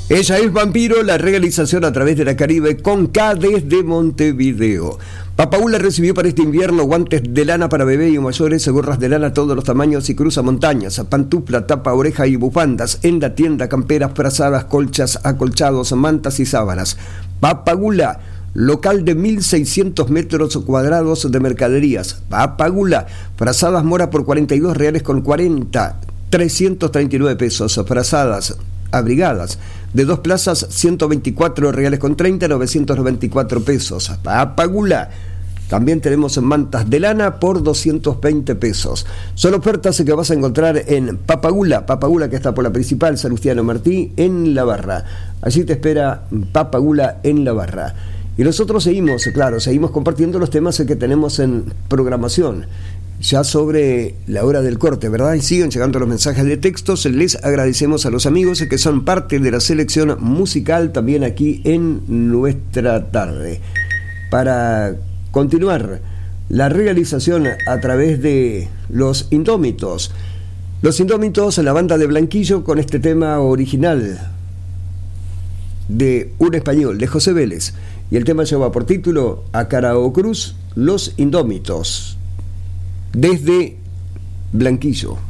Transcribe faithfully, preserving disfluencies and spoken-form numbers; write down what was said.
Ella es Vampiro, la realización a través de la Caribe con K desde Montevideo. Papaula recibió para este invierno guantes de lana para bebé y mayores, gorras de lana todos los tamaños y cruzamontañas, pantufla, tapa oreja y bufandas en la tienda, camperas, frazadas, colchas, acolchados, mantas y sábanas. Papagula, local de mil seiscientos metros cuadrados de mercaderías. Papagula, frazadas mora por cuarenta y dos reales con cuarenta, trescientos treinta y nueve pesos, frazadas abrigadas de dos plazas, ciento veinticuatro reales con treinta, novecientos noventa y cuatro pesos. Papagula. También tenemos mantas de lana por doscientos veinte pesos. Son ofertas que vas a encontrar en Papagula, Papagula que está por la principal, Salustiano Martí, en La Barra. Allí te espera Papagula en La Barra. Y nosotros seguimos, claro, seguimos compartiendo los temas que tenemos en programación. Ya sobre la hora del corte, ¿verdad? Y siguen llegando los mensajes de textos. Les agradecemos a los amigos que son parte de la selección musical también aquí en nuestra tarde. Para continuar la realización a través de Los Indómitos. Los Indómitos, la banda de Blanquillo, con este tema original de un español, de José Vélez. Y el tema lleva por título A Cara o Cruz, Los Indómitos. Desde Blanquillo.